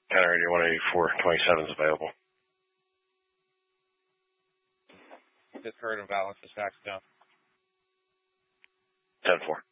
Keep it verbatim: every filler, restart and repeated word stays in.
Counter radio one eighty-four twenty-seven is available. Just heard of Alice Saxon. ten four.